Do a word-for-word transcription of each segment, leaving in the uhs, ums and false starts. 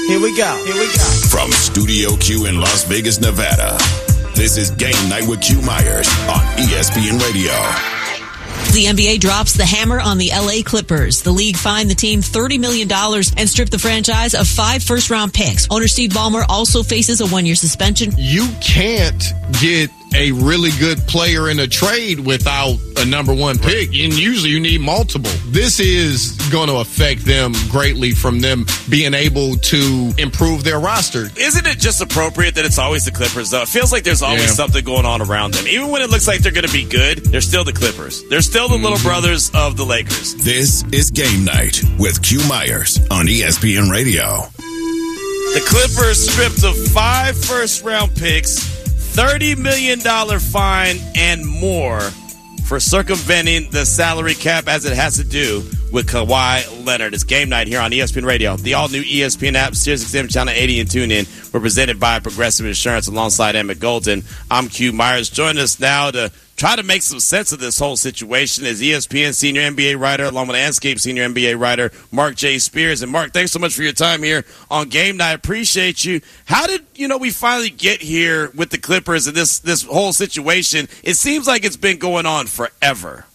Here we go. Here we go. From Studio Q in Las Vegas, Nevada, this is Game Night with Q Myers on E S P N Radio. The N B A drops the hammer on the L A Clippers. The league fined the team thirty million dollars and stripped the franchise of five first-round picks. Owner Steve Ballmer also faces a one-year suspension. You can't get a really good player in a trade without a number one pick, and usually you need multiple. This is going to affect them greatly from them being able to improve their roster. Isn't it just appropriate that it's always the Clippers, though? It feels like there's always Yeah. something going on around them. Even when it looks like they're going to be good, they're still the Clippers. They're still the mm-hmm. little brothers of the Lakers. This is Game Night with Q Myers on E S P N Radio. The Clippers stripped of five first-round picks, thirty million dollars fine, and more for circumventing the salary cap as it has to do with Kawhi Leonard. It's Game Night here on E S P N Radio. The all-new E S P N app, SiriusXM Channel eighty, and TuneIn. We're presented by Progressive Insurance alongside Emmett Golden. I'm Q Myers. Join us now to try to make some sense of this whole situation as E S P N senior N B A writer, along with Anscape senior N B A writer, Mark J. Spears. And Mark, thanks so much for your time here on Game Night. Appreciate you. How did, you know, we finally get here with the Clippers and this, this whole situation? It seems like it's been going on forever.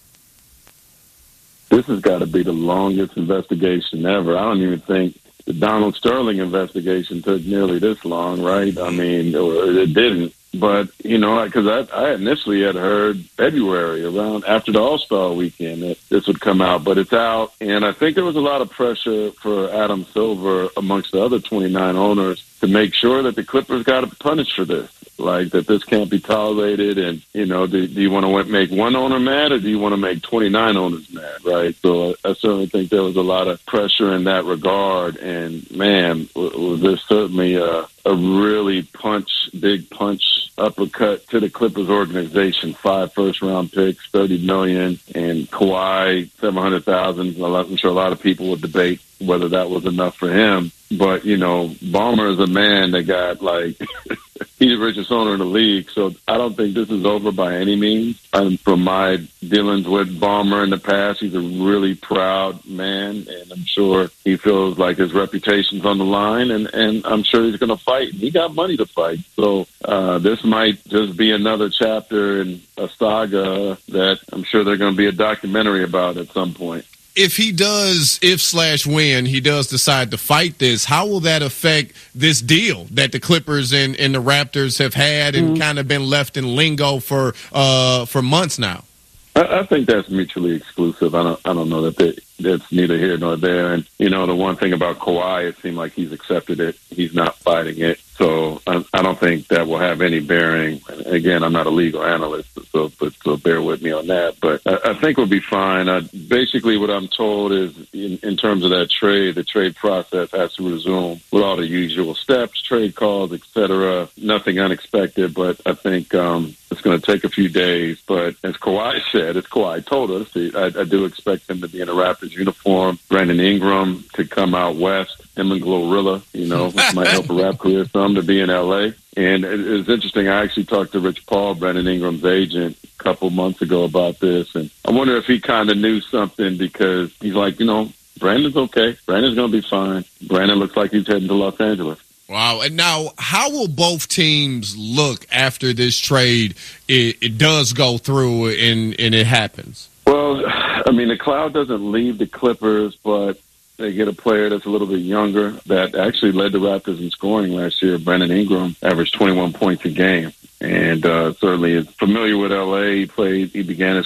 This has got to be the longest investigation ever. I don't even think the Donald Sterling investigation took nearly this long, right? I mean, or it didn't. But, you know, because I, I initially had heard February, around after the All-Star weekend, that this would come out. But it's out, and I think there was a lot of pressure for Adam Silver amongst the other twenty-nine owners to make sure that the Clippers got punished for this. Like, that this can't be tolerated, and, you know, do, do you want to make one owner mad, or do you want to make twenty-nine owners mad, right? So I, I certainly think there was a lot of pressure in that regard, and, man, was there certainly a, a really punch, big punch, uppercut to the Clippers organization. Five first-round picks, thirty million dollars, and Kawhi, seven hundred thousand dollars. I'm sure a lot of people would debate whether that was enough for him. But, you know, Ballmer is a man that got, like, he's the richest owner in the league, so I don't think this is over by any means. And from my dealings with Ballmer in the past, he's a really proud man, and I'm sure he feels like his reputation's on the line, and, and I'm sure he's going to fight. He got money to fight. So uh, this might just be another chapter in a saga that I'm sure there's going to be a documentary about at some point. If he does, if slash when he does decide to fight this, how will that affect this deal that the Clippers and, and the Raptors have had and mm-hmm. kind of been left in lingo for uh, for months now? I, I think that's mutually exclusive. I don't I don't know that they, that's neither here nor there. And, you know, the one thing about Kawhi, it seemed like he's accepted it. He's not fighting it. So I, I don't think that will have any bearing. Again, I'm not a legal analyst, so but so bear with me on that. But I, I think we'll be fine. Uh, basically, what I'm told is in, in terms of that trade, the trade process has to resume with all the usual steps, trade calls, et cetera. Nothing unexpected, but I think um, it's going to take a few days. But as Kawhi said, as Kawhi told us, I, I do expect him to be in a Raptors uniform. Brandon Ingram to come out west. Him and Glorilla, you know, might help a rap career some to be in L A. And it, it's interesting. I actually talked to Rich Paul, Brandon Ingram's agent, a couple months ago about this. And I wonder if he kind of knew something, because he's like, you know, Brandon's okay. Brandon's going to be fine. Brandon looks like he's heading to Los Angeles. Wow. And now, how will both teams look after this trade it, it does go through and, and it happens? Well, I mean, the cloud doesn't leave the Clippers, but they get a player that's a little bit younger that actually led the Raptors in scoring last year. Brandon Ingram averaged twenty-one points a game, and uh, certainly is familiar with L A. He played. He began his